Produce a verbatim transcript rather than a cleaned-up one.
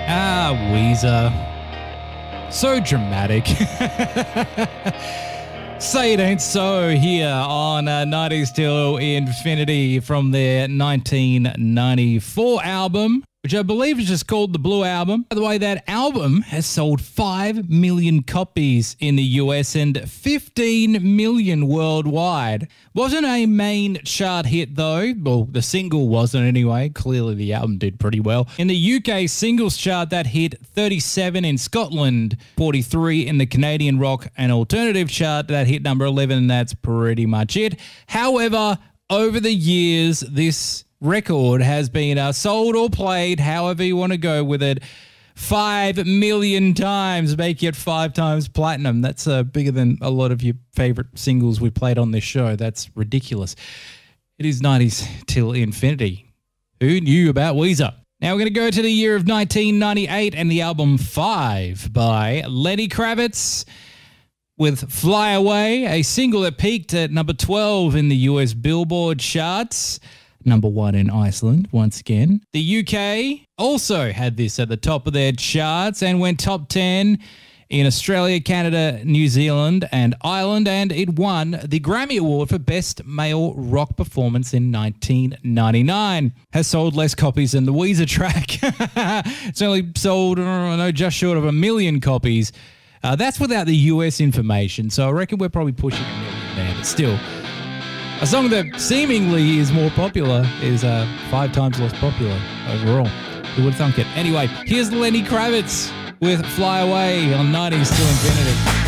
Ah, Weezer. So dramatic. Say It Ain't So here on uh, nineties Till Infinity from their nineteen ninety-four album, which I believe is just called the Blue Album. By the way, that album has sold five million copies in the U S and fifteen million worldwide. Wasn't a main chart hit though. Well, the single wasn't anyway. Clearly the album did pretty well. In the U K singles chart, that hit thirty-seven, in Scotland, forty-three, in the Canadian rock and alternative chart, that hit number eleven, and that's pretty much it. However, over the years, this record has been uh, sold or played, however you want to go with it, five million times, making it five times platinum. That's uh, bigger than a lot of your favorite singles we played on this show. That's ridiculous. It is nineties Till Infinity. Who knew about Weezer? Now we're going to go to the year of nineteen ninety-eight and the album Five by Lenny Kravitz with Fly Away, a single that peaked at number twelve in the U S Billboard charts. Number one in Iceland, once again. The U K also had this at the top of their charts and went top ten in Australia, Canada, New Zealand, and Ireland, and it won the Grammy Award for Best Male Rock Performance in nineteen ninety-nine. Has sold less copies than the Weezer track. It's only sold, I know, just short of a million copies. Uh, that's without the U S information, so I reckon we're probably pushing a million there, but still. A song that seemingly is more popular is uh, five times less popular overall. Who would thunk it? Anyway, here's Lenny Kravitz with Fly Away on nineties Till Infinity.